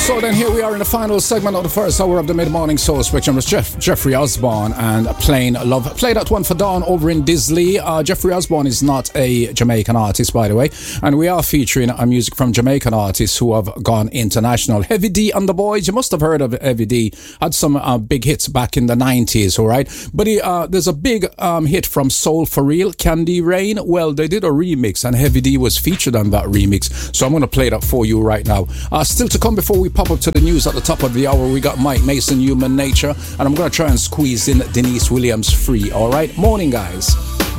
So then here we are in the final segment of the first hour of the mid-morning soul spectrum. It's Jeffrey Osborne and Plain Love. Play that one for Dawn over in Disley. Jeffrey Osborne is not a Jamaican artist, by the way, and we are featuring music from Jamaican artists who have gone international. Heavy D and the Boys, you must have heard of Heavy D. Had some big hits back in the 90s, all right? But there's a big hit from Soul for Real, Candy Rain. Well, they did a remix and Heavy D was featured on that remix. So I'm going to play that for you right now. Still to come before we pop up to the news at the top of the hour, we got Mike Mason, Human Nature, and I'm going to try and squeeze in Denise Williams Free, all right? Morning, guys.